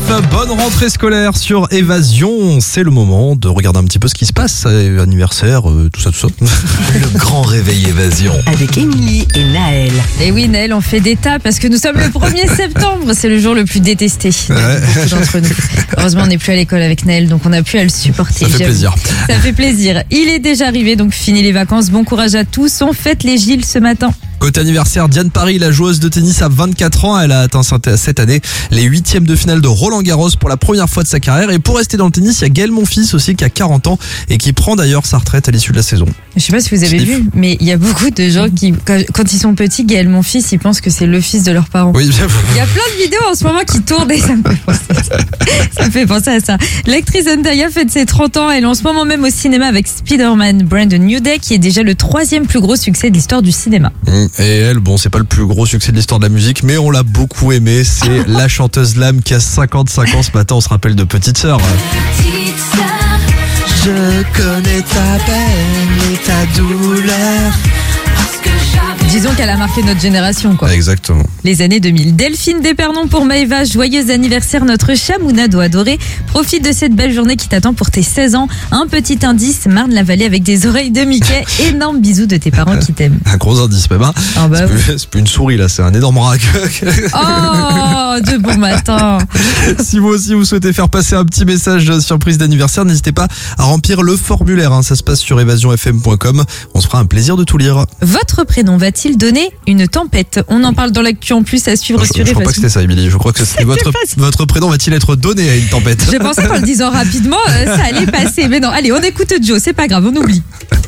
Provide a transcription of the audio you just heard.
bonne rentrée scolaire sur Évasion. C'est le moment de regarder un petit peu ce qui se passe, anniversaire, tout ça. Le grand réveil Évasion. Avec Émilie et Naël. Et oui, Naël, on fait des tas parce que nous sommes le 1er septembre. C'est le jour le plus détesté de beaucoup d'entre nous. Heureusement, on n'est plus à l'école avec Naël, donc on a pu à le supporter. Ça fait plaisir. Ça fait plaisir. Il est déjà arrivé, donc fini les vacances. Bon courage à tous. On fête les Gilles ce matin. Côté anniversaire, Diane Paris, la joueuse de tennis à 24 ans, elle a atteint cette année les 8e de finale de Roland Garros pour la première fois de sa carrière. Et pour rester dans le tennis, il y a Gaël Monfils aussi qui a 40 ans et qui prend d'ailleurs sa retraite à l'issue de la saison. Je sais pas si vous avez vu, mais il y a beaucoup de gens qui, quand ils sont petits, Gaël Monfils, ils pensent que c'est le fils de leurs parents. Oui, Il y a plein de vidéos en ce moment qui tournent et ça me fait penser à ça. L'actrice Zendaya fête ses 30 ans. Elle est en ce moment même au cinéma avec Spider-Man Brand New Day, qui est déjà le 3e plus gros succès de l'histoire du cinéma. Et elle, bon, c'est pas le plus gros succès de l'histoire de la musique, mais on l'a beaucoup aimé. C'est la chanteuse Lame qui a 55 ans ce matin. On se rappelle de Petite Sœur. Petite sœur, je connais ta peine et ta douleur. Parce que j'avais... Disons qu'elle a marqué notre génération, quoi. Exactement. Les années 2000. Delphine Despernon pour Maëva. Joyeux anniversaire, notre Chamouna doit adorer. Profite de cette belle journée qui t'attend pour tes 16 ans. Un petit indice, Marne-la-Vallée avec des oreilles de Mickey. Énorme bisous de tes parents qui t'aiment. Un gros indice même, hein. Ah bah C'est plus une souris là, c'est un énorme rat. Oh, de bon matin. Si vous aussi vous souhaitez faire passer un petit message de surprise d'anniversaire, n'hésitez pas à remplir le formulaire, hein. Ça se passe sur évasionfm.com. On se fera un plaisir de tout lire. Votre prénom va-t-il donner une tempête? On en parle dans l'actu en plus à suivre sur Je crois pas que Évasion. c'était ça, Émilie. Je crois que c'était votre prénom va-t-il être donné à une tempête? J'ai pensé qu'en le disant rapidement, ça allait passer. Mais non, allez, on écoute Joe, c'est pas grave, on oublie.